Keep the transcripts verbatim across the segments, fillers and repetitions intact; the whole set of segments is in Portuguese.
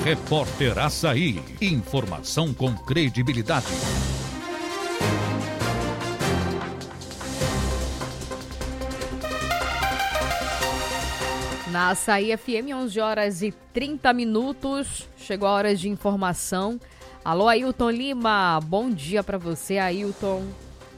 Repórter Assaí. Informação com credibilidade. Na Assaí F M, onze horas e trinta minutos. Chegou a hora de informação. Alô, Ailton Lima. Bom dia para você, Ailton.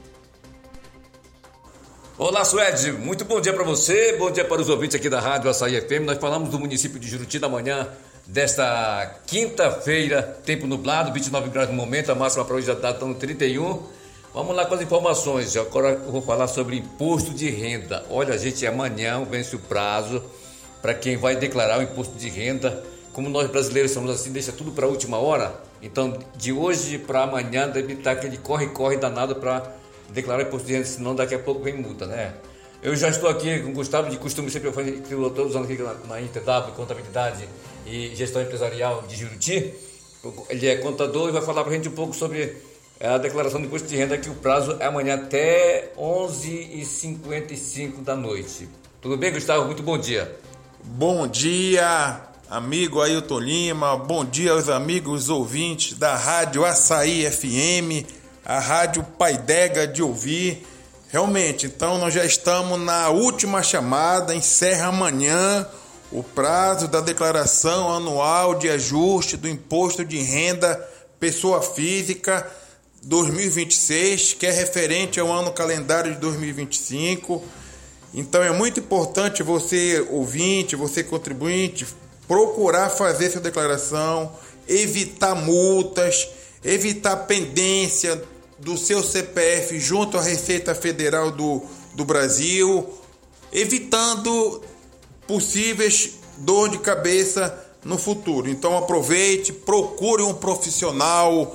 Olá, Suede. Muito bom dia para você. Bom dia para os ouvintes aqui da Rádio Assaí F M. Nós falamos do município de Juruti da manhã desta quinta-feira. Tempo nublado, vinte e nove graus no momento. A máxima para hoje já está no trinta e um. Vamos lá com as informações. Agora eu vou falar sobre imposto de renda. Olha, gente, amanhã vence o prazo para quem vai declarar o imposto de renda. Como nós brasileiros somos assim, deixa tudo para a última hora. Então, de hoje para amanhã deve estar aquele corre-corre danado para declarar o imposto de renda, senão daqui a pouco vem multa, né? Eu já estou aqui com o Gustavo, de costume sempre eu faço todos os anos aqui na, na InterW, Contabilidade e Gestão Empresarial de Juruti. Ele é contador e vai falar para a gente um pouco sobre a declaração do imposto de renda, que o prazo é amanhã até onze e cinquenta e cinco da noite. Tudo bem, Gustavo? Muito bom dia. Bom dia, amigo Ailton Lima. Bom dia aos amigos ouvintes da Rádio Assaí F M, a Rádio Paidega de ouvir. Realmente, então nós já estamos na última chamada, encerra amanhã o prazo da declaração anual de ajuste do imposto de renda pessoa física dois mil e vinte e seis, que é referente ao ano calendário de dois mil e vinte e cinco. Então é muito importante você, ouvinte, você contribuinte, procurar fazer sua declaração, evitar multas, evitar pendência do seu C P F junto à Receita Federal do, do Brasil, evitando possíveis dor de cabeça no futuro. Então aproveite, procure um profissional